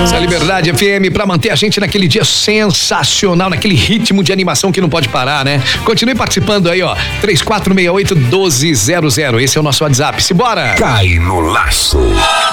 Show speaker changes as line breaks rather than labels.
Essa Liberdade FM pra manter a gente naquele dia sensacional, naquele ritmo de animação que não pode parar, né? Continue participando aí, ó. 3468-1200. Esse é o nosso WhatsApp. Simbora!
Cai no laço.